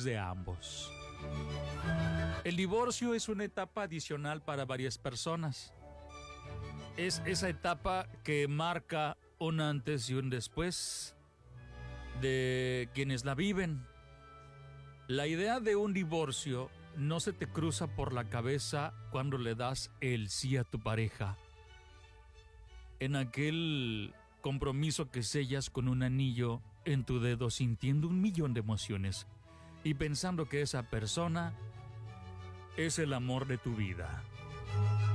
es de ambos. El divorcio es una etapa adicional para varias personas. Es esa etapa que marca un antes y un después de quienes la viven. La idea de un divorcio no se te cruza por la cabeza cuando le das el sí a tu pareja. En aquel compromiso que sellas con un anillo en tu dedo, sintiendo 1,000,000 de emociones y pensando que esa persona es el amor de tu vida.